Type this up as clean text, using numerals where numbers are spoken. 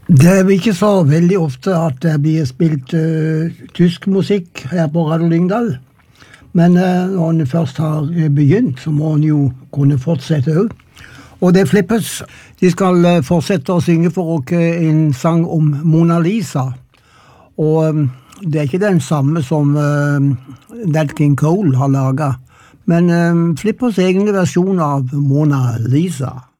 Det er ikke så veldig ofte at det blir spilt tysk musikk her på Radio Lyngdal. Men når han først har begynt, så må han jo kunne fortsette også. Og det Flippers, de skal fortsette å synge for oss en sang om Mona Lisa. Og det er ikke den samme som Nat King Cole har laget, men Flippers egne versjon av Mona Lisa.